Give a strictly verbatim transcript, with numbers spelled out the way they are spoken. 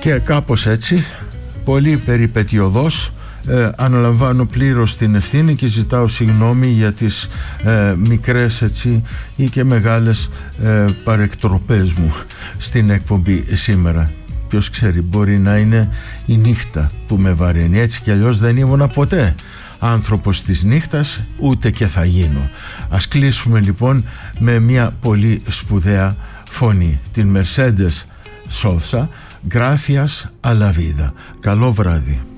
Και κάπως έτσι, πολύ περιπετειωδώς, ε, αναλαμβάνω πλήρως την ευθύνη και ζητάω συγγνώμη για τις ε, μικρές έτσι ή και μεγάλες ε, παρεκτροπές μου στην εκπομπή σήμερα. Ποιος ξέρει, μπορεί να είναι η νύχτα που με βαραίνει. Έτσι κι αλλιώς δεν ήμουνα ποτέ άνθρωπος της νύχτας, ούτε και θα γίνω. Ας κλείσουμε λοιπόν με μια πολύ σπουδαία φωνή, την Mercedes Sosa, Gracias a la vida. Καλό βράδυ.